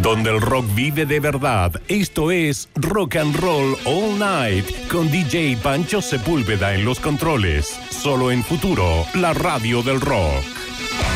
Donde el rock vive de verdad. Esto es Rock and Roll All Night con DJ Pancho Sepúlveda en los controles. Solo en Futuro, la radio del rock.